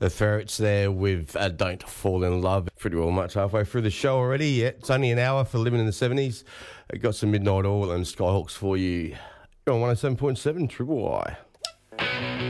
The Ferrets there with Don't Fall in Love. Pretty well much halfway through the show already. Yeah, it's only an hour for Living in the 70s. I got some Midnight Oil and Skyhawks for you. You're on 107.7 Triple Y.